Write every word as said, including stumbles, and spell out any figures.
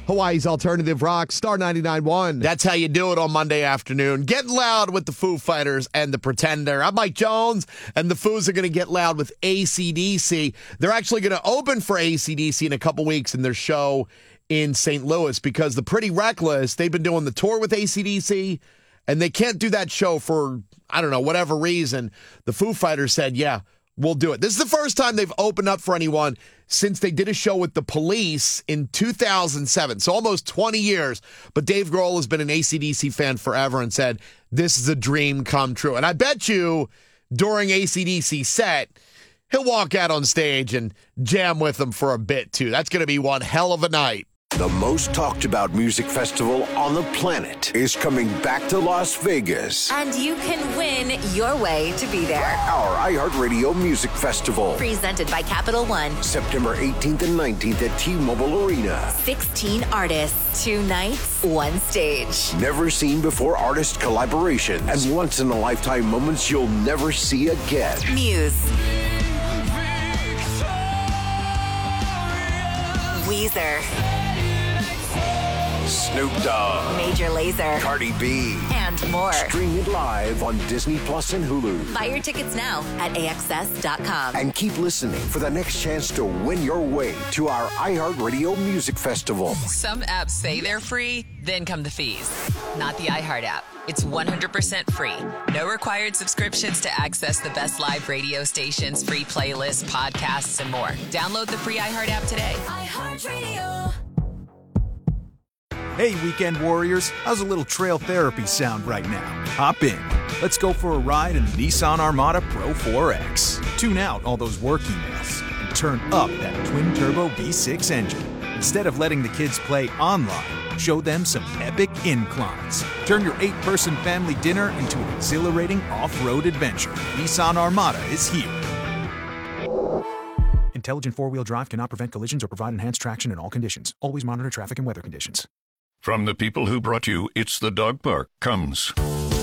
Hawaii's Alternative Rock, Star ninety-nine point one. That's how you do it on Monday afternoon. Getting loud with the Foo Fighters and the Pretender. I'm Mike Jones, and the Foos are going to get loud with A C D C. They're actually going to open for A C D C in a couple weeks in their show in Saint Louis because the Pretty Reckless, they've been doing the tour with A C D C, and they can't do that show for, I don't know, whatever reason. The Foo Fighters said, yeah, we'll do it. This is the first time they've opened up for anyone since they did a show with the Police in two thousand seven, so almost twenty years. But Dave Grohl has been an A C D C fan forever and said, this is a dream come true. And I bet you during A C D C set, he'll walk out on stage and jam with them for a bit, too. That's going to be one hell of a night. The most talked about music festival on the planet is coming back to Las Vegas. And you can win your way to be there. Our iHeartRadio Music Festival. Presented by Capital One. September eighteenth and nineteenth at T-Mobile Arena. sixteen artists, two nights, one stage. Never seen before artist collaborations and once-in-a-lifetime moments you'll never see again. Muse. Weezer. Snoop Dogg, Major Lazer, Cardi B, and more. Stream it live on Disney Plus and Hulu. Buy your tickets now at A X S dot com. And keep listening for the next chance to win your way to our iHeartRadio Music Festival. Some apps say they're free, then come the fees. Not the iHeart app. It's one hundred percent free. No required subscriptions to access the best live radio stations, free playlists, podcasts, and more. Download the free iHeart app today. iHeartRadio. Hey, Weekend Warriors, how's a little trail therapy sound right now? Hop in. Let's go for a ride in the Nissan Armada Pro four X. Tune out all those work emails and turn up that twin-turbo V six engine. Instead of letting the kids play online, show them some epic inclines. Turn your eight-person family dinner into an exhilarating off-road adventure. Nissan Armada is here. Intelligent four-wheel drive cannot prevent collisions or provide enhanced traction in all conditions. Always monitor traffic and weather conditions. From the people who brought you It's the Dog Park comes